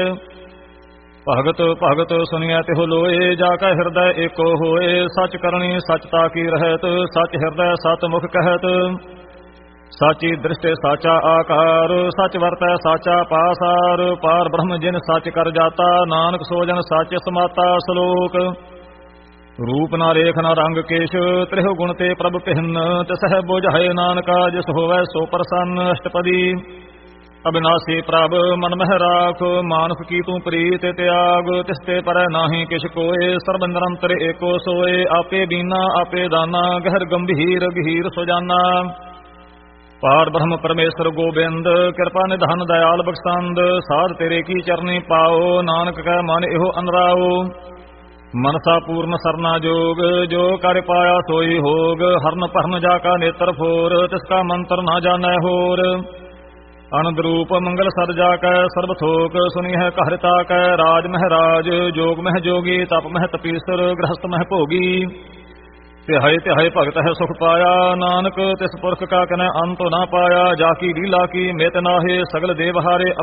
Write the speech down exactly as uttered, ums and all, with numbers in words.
ਭਗਤ ਭਗਤ ਸੁਨਿਐ ਤਿਹੁ ਲੋਏ, ਜਾ ਕੈ ਹਿਰਦੈ ਏਕੋ ਹੋਏ। ਸਚ ਕਰਨੀ ਸਚਤਾ ਕੀ ਰਹਿਤ, ਸਚ ਹਿਰਦੈ ਸਤ ਮੁਖ ਕਹਿਤ। ਸਾਚੀ ਦ੍ਰਿਸ਼ਟੇ ਸਾਚਾ ਆਕਾਰ, ਸਚ ਵਰਤੈ ਸਾਚਾ ਪਾਸਾਰ। ਪਾਰ ਬ੍ਰਹਮ ਜਿਨ ਸਚ ਕਰ ਜਾਤਾ, ਨਾਨਕ ਸੋ ਜਨ ਸਚ ਸਮਾਤਾ। ਸ਼ਲੋਕ। ਰੂਪ ਨਾ ਰੇਖ ਨਾ ਰੰਗ ਕੇਸ਼, ਤ੍ਰਿਹੁ ਗੁਣ ਤੇ ਪ੍ਰਭ ਪਿਹਨ। ਤਿਸਹਿ ਬੁਝਾਏ ਨਾਨਕਾ, ਜਿਸ ਹੋਵੈ ਸੋ ਪ੍ਰਸੰਨ। ਅਸ਼ਟਪਦੀ। ਅਬਿਨਾਸੀ ਪ੍ਰਭ ਮਨ ਮਹਿ ਰਾਖ, ਮਾਨੁਖ ਕੀ ਤੂੰ ਪ੍ਰੀਤ ਤਿਆਗ। ਤਿਸ ਤੇ ਪਰੈ ਨਾਹੀ ਕਿਛ ਕੋਏ, ਸਰਬ ਨਿਰੰਤਰ ਏਕੋ ਸੋਏ। ਆਪੇ ਬੀਨਾ ਆਪੇ ਦਾਨਾ, ਗਹਿਰ ਗੰਭੀਰ ਗਹੀਰ ਸੁਜਾਨਾ। ਪਾਰ ਬ੍ਰਹਮ ਪਰਮੇਸ਼ਰ ਗੋਬਿੰਦ, ਕਿਰਪਾ ਨਿਧਾਨ ਦਇਆਲ ਬਖਸ਼ੰਦ। ਸਾਧ ਤੇਰੇ ਕੀ ਚਰਨੀ ਪਾਓ, ਨਾਨਕ ਕੈ ਮਨ ਇਹੋ ਅਨਰਾਓ। ਮਨਸਾ ਪੂਰਨ ਸਰਨਾ ਜੋਗ, ਜੋ ਕਰ ਪਾਇਆ ਸੋਈ ਹੋਗ। ਹਰਨ ਭਰਨ ਜਾ ਕਾ ਨੇਤਰ ਫੋਰ, ਤਿਸ ਕਾ ਮੰਤਰ ਨਾ ਜਾਣੈ ਹੋਰ। ਅਨੰਦ ਰੂਪ ਮੰਗਲ ਸਰ ਜਾ ਕੈ, ਸਰਬ ਥੋਕ ਸੁਨੀ ਹੈ ਕਹਿਤਾ ਕੈ। ਰਾਜ ਮਹਿ ਰਾਜ, ਜੋਗ ਮਹਿ ਜੋਗੀ, ਤਪ ਮਹਿ ਤਪੀਸਰ, ਗ੍ਰਹਸਥ ਮਹਿ ਭੋਗੀ। ਤਿਹਾਏ ਤਿਹਾਏ ਭਗਤ ਹੈ ਸੁਖ ਪਾਇਆ, ਨਾਨਕ ਤਿਸ ਪੁਰਖ ਕਾ ਕਨੈ ਅੰਤ ਨਾ ਪਾਇਆ। ਜਾ ਕੀ ਲੀਲਾ ਕੀ ਮੇਤ ਨਾਹੇ, ਸਗਲ ਦੇਵ ਹਾਰੇ